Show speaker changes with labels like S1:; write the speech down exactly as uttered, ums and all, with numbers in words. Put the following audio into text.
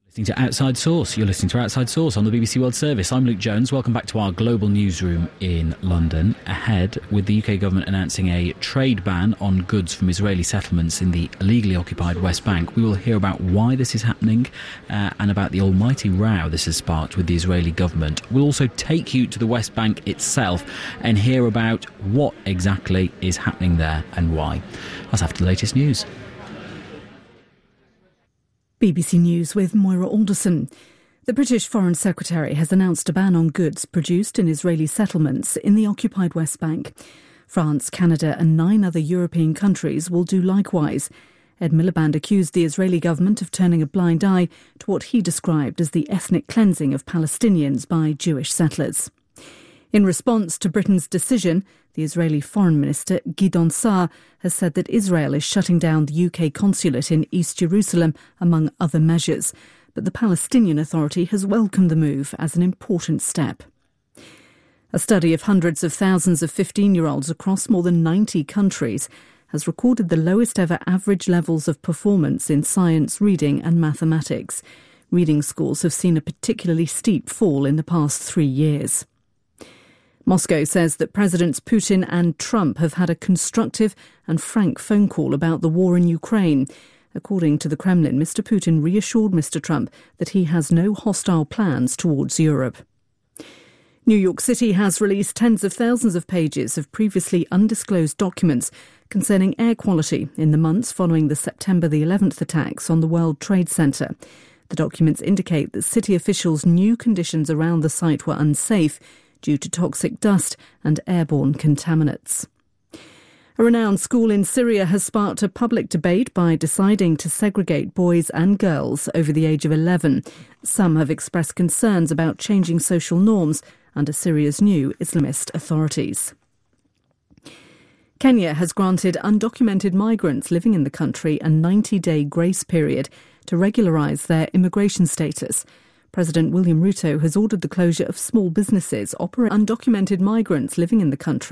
S1: Listening to Outside Source. You're listening to Outside Source on the B B C World Service. I'm Luke Jones. Welcome back to our global newsroom in London. Ahead, with the U K government announcing a trade ban on goods from Israeli settlements in the illegally occupied West Bank, we will hear about why this is happening uh, and about the almighty row this has sparked with the Israeli government. We'll also take you to the West Bank itself and hear about what exactly is happening there and why. That's after the latest news.
S2: B B C News with Moira Alderson. The British Foreign Secretary has announced a ban on goods produced in Israeli settlements in the occupied West Bank. France, Canada and nine other European countries will do likewise. Ed Miliband accused the Israeli government of turning a blind eye to what he described as the ethnic cleansing of Palestinians by Jewish settlers. In response to Britain's decision, the Israeli Foreign Minister Gideon Saar has said that Israel is shutting down the U K consulate in East Jerusalem, among other measures. But the Palestinian Authority has welcomed the move as an important step. A study of hundreds of thousands of fifteen-year-olds across more than ninety countries has recorded the lowest ever average levels of performance in science, reading and mathematics. Reading scores have seen a particularly steep fall in the past three years. Moscow says that Presidents Putin and Trump have had a constructive and frank phone call about the war in Ukraine. According to the Kremlin, Mister Putin reassured Mister Trump that he has no hostile plans towards Europe. New York City has released tens of thousands of pages of previously undisclosed documents concerning air quality in the months following the September the eleventh attacks on the World Trade Center. The documents indicate that city officials knew conditions around the site were unsafe due to toxic dust and airborne contaminants. A renowned school in Syria has sparked a public debate by deciding to segregate boys and girls over the age of eleven. Some have expressed concerns about changing social norms under Syria's new Islamist authorities. Kenya has granted undocumented migrants living in the country a ninety-day grace period to regularise their immigration status. President William Ruto has ordered the closure of small businesses operating undocumented migrants living in the country